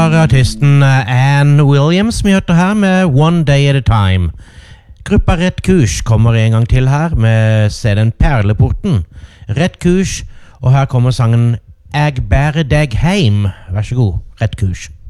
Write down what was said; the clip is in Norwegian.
Artisten Anne Williams møter her med One Day at a Time. Gruppa Rett Kurs kommer en gang til her med CD-en Perleporten. Rett Kurs, og her kommer sangen Jeg bærer deg heim. Vær så god, Rett Kurs.